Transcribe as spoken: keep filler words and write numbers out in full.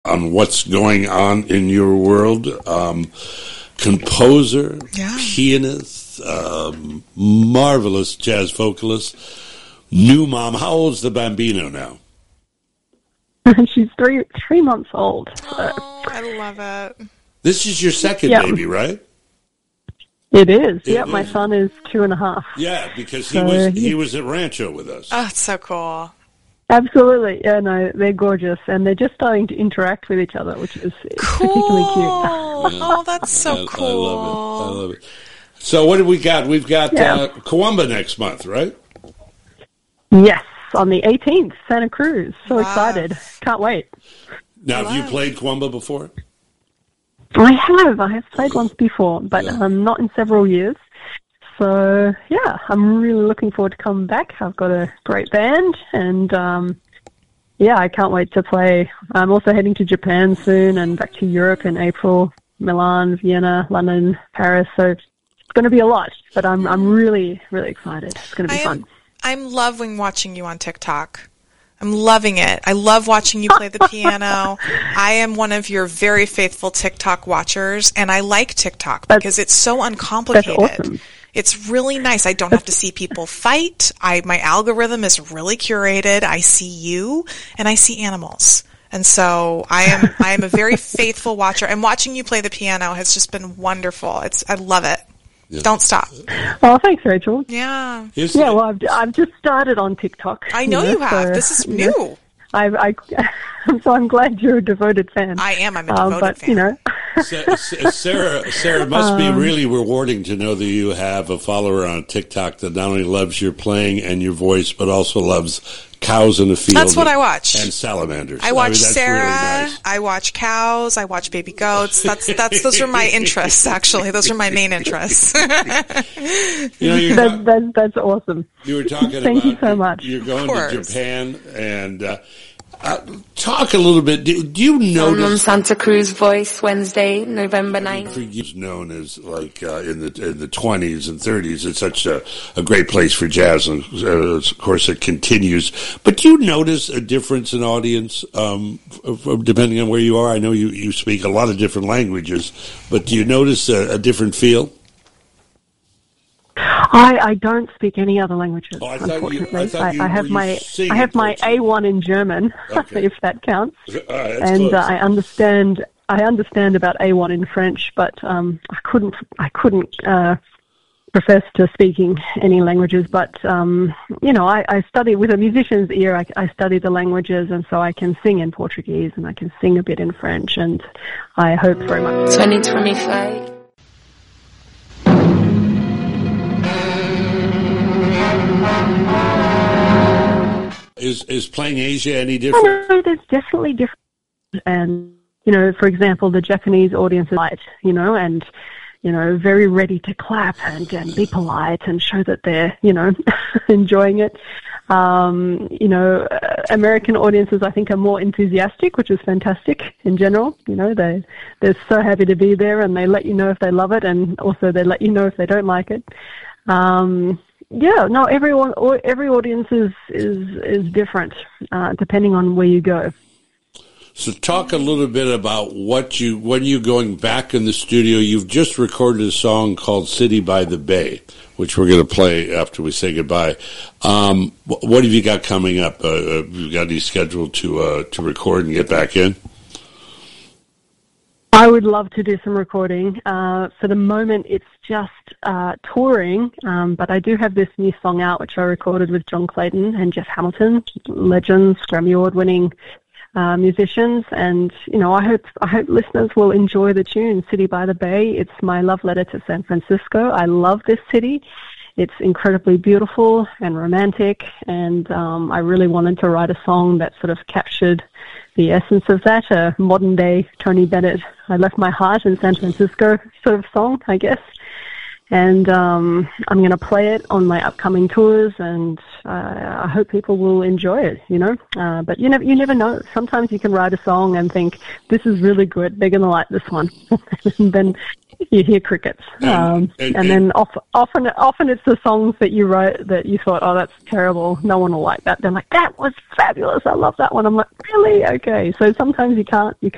on what's going on in your world. Um, composer, yeah. pianist, um, marvelous jazz vocalist, new mom. How old's the Bambino now? She's three three months old. So. Oh, I love it. This is your second yep. baby, right? It is. Yeah, my son is two and a half. Yeah, because he so, was he was at Rancho with us. Oh, it's so cool. Absolutely. Yeah, no, they're gorgeous, and they're just starting to interact with each other, which is cool. particularly cute. Oh, that's so I, cool. I love it. I love it. So what have we got? We've got yeah. uh, Kiwamba next month, right? Yes, on the eighteenth, Santa Cruz. So wow. excited. Can't wait. Now, have you played Kiwamba before? I have. I have played once before, but yeah. um, not in several years. So, yeah, I'm really looking forward to coming back. I've got a great band, and, um, yeah, I can't wait to play. I'm also heading to Japan soon and back to Europe in April, Milan, Vienna, London, Paris. So it's going to be a lot, but I'm I'm really, really excited. It's going to be I fun. Am, I'm loving watching you on TikTok. I'm loving it. I love watching you play the piano. I am one of your very faithful TikTok watchers, and I like TikTok because that's, it's so uncomplicated. That's awesome. It's really nice. I don't have to see people fight. I my algorithm is really curated. I see you, and I see animals. And so I am I am a very faithful watcher. And watching you play the piano has just been wonderful. It's I love it. Yeah. Don't stop. Oh, thanks, Rachel. Yeah. Here's yeah, the, well, I've, I've just started on TikTok. I know you, know, you have. So, this is new. Know, I, I, so I'm glad you're a devoted fan. I am. I'm a devoted uh, but, fan. You know. Sarah, Sarah, it must be really rewarding to know that you have a follower on TikTok that not only loves your playing and your voice, but also loves cows in the field. That's what I watch. And salamanders. I watch I mean, that's Sarah. Really nice. I watch cows. I watch baby goats. That's that's those are my interests. Actually, those are my main interests. you know, you're that, ta- that, that's awesome. You were talking Thank about you so much. You're going to Japan, and uh, uh, talk a little bit. Do, do you notice? I'm on Santa Cruz Voice Wednesday, November ninth. For years known as like uh, in the in the twenties and thirties, it's such a, a great place for jazz, and uh, of course it continues. But do you notice a difference in audience um, f- f- depending on where you are? I know you, you speak a lot of different languages, but do you notice a, a different feel? I, I don't speak any other languages. Oh, I unfortunately, you, I, I, I have my I have my A one in German, okay. if that counts, uh, and uh, I understand I understand about A one in French, but um, I couldn't I couldn't uh, profess to speaking any languages. But um, you know, I, I study with a musician's ear. I, I study the languages, and so I can sing in Portuguese and I can sing a bit in French, and I hope very much. twenty twenty-five Is is playing Asia any different? I know there's definitely different, and you know, for example, the Japanese audience is light, you know, and you know, very ready to clap and, and be polite and show that they're, you know, enjoying it. Um, you know, uh, American audiences, I think, are more enthusiastic, which is fantastic in general. You know, they, they're so happy to be there, and they let you know if they love it, and also they let you know if they don't like it. Um, yeah, no, everyone, every audience is, is, is different, uh, depending on where you go. So talk a little bit about what you, when you're going back in the studio. You've just recorded a song called City by the Bay, which we're going to play after we say goodbye. Um, what have you got coming up? Uh, have you got any scheduled to, uh, to record and get back in? I would love to do some recording. Uh, for the moment, it's just uh, touring, um, but I do have this new song out, which I recorded with John Clayton and Jeff Hamilton, legends, Grammy Award-winning uh, musicians. And you know, I hope I hope listeners will enjoy the tune, "City by the Bay." It's my love letter to San Francisco. I love this city. It's incredibly beautiful and romantic, and um, I really wanted to write a song that sort of captured the essence of that, a modern-day Tony Bennett, I left my heart in San Francisco sort of song, I guess. And um, I'm going to play it on my upcoming tours, and uh, I hope people will enjoy it, you know. Uh, but you never, you never know. Sometimes you can write a song and think, this is really good, they're going to like this one. And then you hear crickets. Um, and, and, and then often, often, often it's the songs that you wrote that you thought, oh, that's terrible, no one will like that. They're like, that was fabulous, I love that one. I'm like, really? Okay. So sometimes you can't, you can't